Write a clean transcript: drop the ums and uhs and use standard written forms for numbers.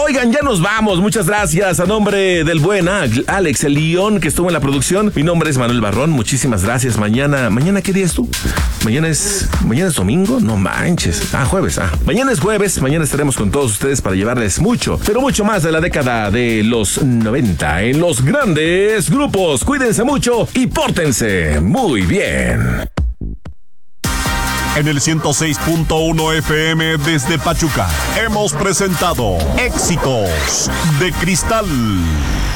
Oigan, ya nos vamos. Muchas gracias a nombre del buen Alex, el León, que estuvo en la producción. Mi nombre es Manuel Barrón. Muchísimas gracias. Mañana, ¿qué día es tú? Mañana es domingo. No manches. Jueves. Mañana es jueves. Mañana estaremos con todos ustedes para llevarles mucho, pero mucho más de la década de los 90 en los grandes grupos. Cuídense mucho y pórtense muy bien. En el 106.1 FM desde Pachuca hemos presentado Éxitos de Cristal.